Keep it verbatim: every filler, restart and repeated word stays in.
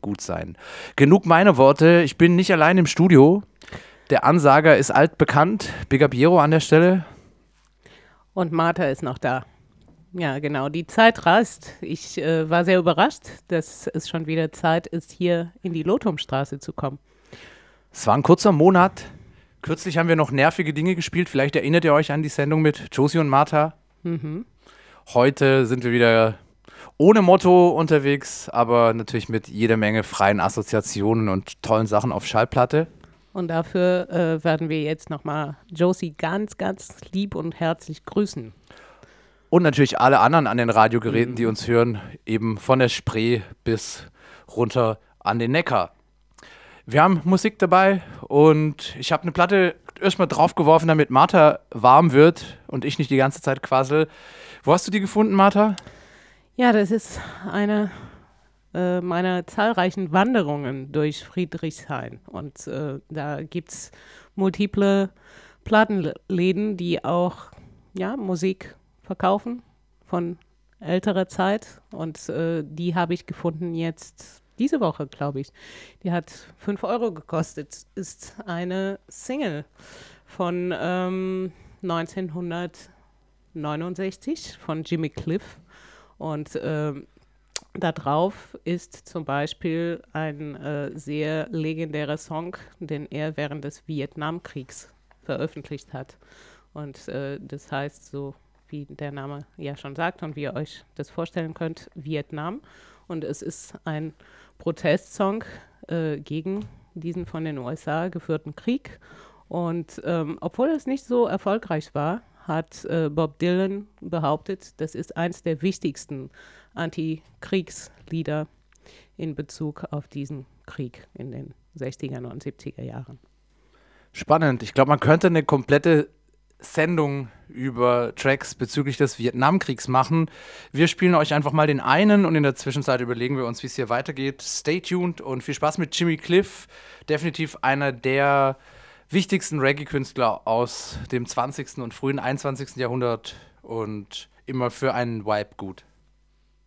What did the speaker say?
gut sein. Genug meine Worte. Ich bin nicht allein im Studio. Der Ansager ist altbekannt. Big up Jero an der Stelle. Und Martha ist noch da. Ja, genau. Die Zeit rast. Ich äh, war sehr überrascht, dass es schon wieder Zeit ist, hier in die Lothumstraße zu kommen. Es war ein kurzer Monat. Kürzlich haben wir noch nervige Dinge gespielt. Vielleicht erinnert ihr euch an die Sendung mit Josie und Martha. Mhm. Heute sind wir wieder ohne Motto unterwegs, aber natürlich mit jeder Menge freien Assoziationen und tollen Sachen auf Schallplatte. Und dafür äh, werden wir jetzt nochmal Josie ganz, ganz lieb und herzlich grüßen. Und natürlich alle anderen an den Radiogeräten, Mhm. die uns hören, eben von der Spree bis runter an den Neckar. Wir haben Musik dabei und ich habe eine Platte erstmal draufgeworfen, damit Martha warm wird und ich nicht die ganze Zeit quassel. Wo hast du die gefunden, Martha? Ja, das ist eine äh, meiner zahlreichen Wanderungen durch Friedrichshain. Und äh, da gibt es multiple Plattenläden, die auch ja, Musik verkaufen von älterer Zeit. Und äh, die habe ich gefunden jetzt diese Woche, glaube ich. Die hat fünf Euro gekostet. Ist eine Single von ähm, neunzehnhundertneunundsechzig von Jimmy Cliff. Und ähm, da drauf ist zum Beispiel ein äh, sehr legendärer Song, den er während des Vietnamkriegs veröffentlicht hat. Und äh, das heißt so, wie der Name ja schon sagt und wie ihr euch das vorstellen könnt, Vietnam. Und es ist ein Protestsong äh, gegen diesen von den U S A geführten Krieg. Und ähm, obwohl es nicht so erfolgreich war, hat äh, Bob Dylan behauptet, das ist eins der wichtigsten Antikriegslieder in Bezug auf diesen Krieg in den sechziger und siebziger Jahren. Spannend. Ich glaube, man könnte eine komplette Sendung über Tracks bezüglich des Vietnamkriegs machen. Wir spielen euch einfach mal den einen und in der Zwischenzeit überlegen wir uns, wie es hier weitergeht. Stay tuned und viel Spaß mit Jimmy Cliff. Definitiv einer der wichtigsten Reggae-Künstler aus dem zwanzigsten und frühen einundzwanzigsten Jahrhundert und immer für einen Vibe gut.